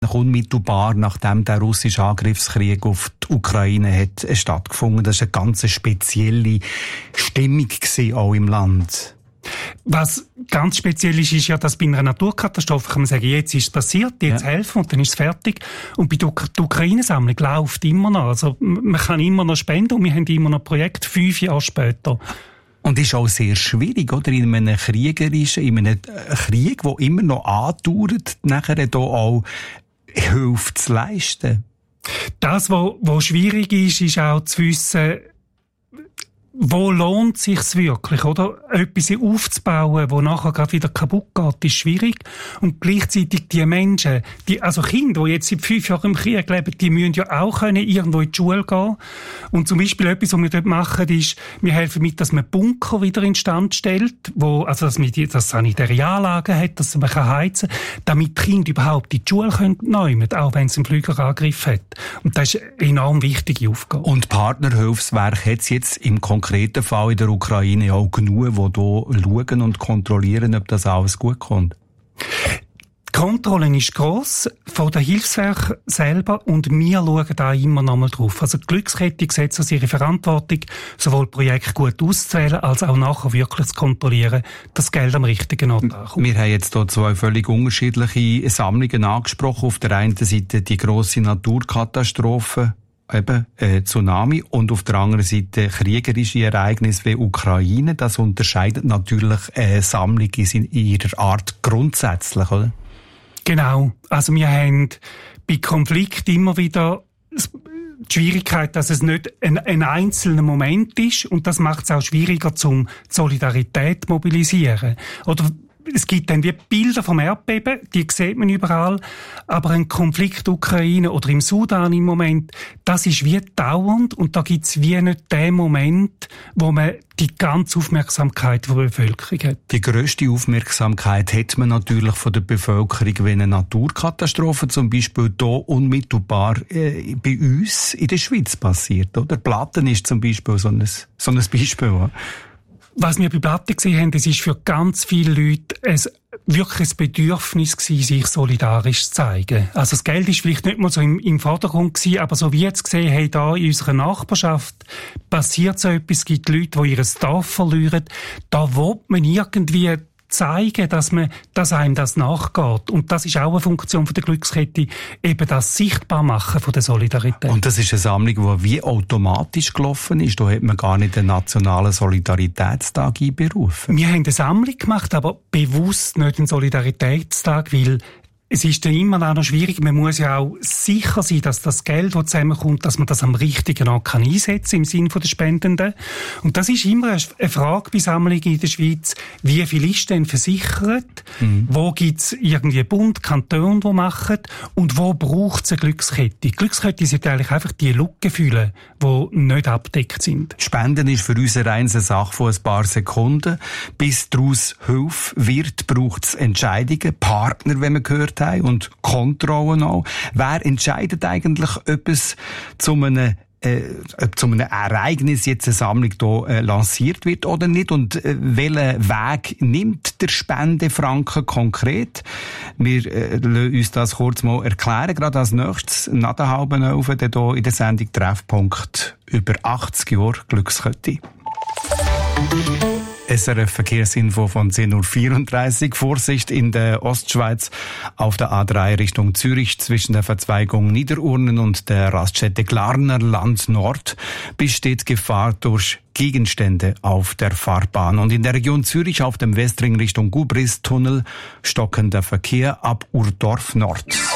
Unmittelbar nachdem der russische Angriffskrieg auf die Ukraine hat stattgefunden. Das war eine ganz spezielle Stimmung auch im Land. Was ganz speziell ist ja, dass bei einer Naturkatastrophe kann man sagen, jetzt ist es passiert, jetzt helfen und dann ist es fertig. Und bei der Ukraine-Sammlung läuft immer noch. Also man kann immer noch spenden und wir haben immer noch Projekte 5 Jahre später. Und ist auch sehr schwierig, oder? In einem Krieg, der immer noch andauert, nachher da auch Hilfe zu leisten. Das, was schwierig ist auch zu wissen, wo lohnt es sich wirklich, oder? Etwas aufzubauen, wo nachher gerade wieder kaputt geht, ist schwierig. Und gleichzeitig die Menschen, also Kinder, die jetzt seit 5 Jahren im Krieg leben, die müssen ja auch irgendwo in die Schule gehen. Und zum Beispiel etwas, was wir dort machen, ist, wir helfen mit, dass man Bunker wieder instand stellt, dass man das sanitäre Anlagen hat, dass man heizen kann, damit die Kinder überhaupt in die Schule nehmen können, auch wenn es einen Flügerangriff hat. Und das ist eine enorm wichtige Aufgabe. Und Partnerhilfswerk hat es jetzt im konkreten Fall in der Ukraine auch genug, die hier schauen und kontrollieren, ob das alles gut kommt? Die Kontrolle ist gross von den Hilfswerken selber und wir schauen da immer noch mal drauf. Also die Glückskette setzt aus ihre Verantwortung, sowohl Projekte gut auszuwählen, als auch nachher wirklich zu kontrollieren, dass das Geld am richtigen Ort ankommt. Wir haben jetzt hier 2 völlig unterschiedliche Sammlungen angesprochen. Auf der einen Seite die grosse Naturkatastrophe, Tsunami, und auf der anderen Seite kriegerische Ereignisse wie Ukraine. Das unterscheidet natürlich eine Sammlung in ihrer Art grundsätzlich, oder? Genau. Also wir haben bei Konflikt immer wieder die Schwierigkeit, dass es nicht ein einzelner Moment ist, und das macht es auch schwieriger, zum Solidarität mobilisieren. Oder es gibt dann wie Bilder vom Erdbeben, die sieht man überall, aber ein Konflikt Ukraine oder im Sudan im Moment, das ist wie dauernd, und da gibt's wie nicht den Moment, wo man die ganze Aufmerksamkeit der Bevölkerung hat. Die grösste Aufmerksamkeit hat man natürlich von der Bevölkerung, wenn eine Naturkatastrophe zum Beispiel hier unmittelbar bei uns in der Schweiz passiert, oder? Platten ist zum Beispiel so ein Beispiel. Was wir bei Platten gesehen haben, das ist für ganz viele Leute wirklich ein Bedürfnis gewesen, sich solidarisch zu zeigen. Also das Geld ist vielleicht nicht mal so im Vordergrund gewesen, aber so wie jetzt gesehen haben, da in unserer Nachbarschaft passiert so etwas, es gibt Leute, die ihr Dorf verlieren, da will man irgendwie zeigen, dass einem das nachgeht. Und das ist auch eine Funktion von der Glückskette, eben das Sichtbarmachen von der Solidarität. Und das ist eine Sammlung, die wie automatisch gelaufen ist. Da hat man gar nicht den nationalen Solidaritätstag einberufen. Wir haben eine Sammlung gemacht, aber bewusst nicht einen Solidaritätstag, weil es ist dann immer noch schwierig. Man muss ja auch sicher sein, dass das Geld, das zusammenkommt, dass man das am richtigen Ort einsetzen kann, im Sinne der Spendenden. Und das ist immer eine Frage bei Sammlungen in der Schweiz. Wie viel ist denn versichert? Wo gibt's irgendwie Bund, Kantone, die machen? Und wo braucht es eine Glückskette? Die Glückskette sind eigentlich einfach die Lücken füllen, die nicht abgedeckt sind. Spenden ist für uns eine Sache von ein paar Sekunden. Bis daraus Hilfe wird, braucht es Entscheidungen, Partner, wenn man gehört, und Kontrollen auch. Wer entscheidet eigentlich, ob es zu einem Ereignis jetzt eine Sammlung hier lanciert wird oder nicht, und welchen Weg nimmt der Spendefranken konkret? Wir lassen uns das kurz mal erklären, gerade als nächstes nach der 10:30 hier in der Sendung Treffpunkt über 80 Jahre Glückskette. SRF Verkehrsinfo von 10:34 Uhr. Vorsicht in der Ostschweiz auf der A3 Richtung Zürich zwischen der Verzweigung Niederurnen und der Raststätte Glarner Land Nord besteht Gefahr durch Gegenstände auf der Fahrbahn. Und in der Region Zürich auf dem Westring Richtung Gubristunnel stockender Verkehr ab Urdorf Nord.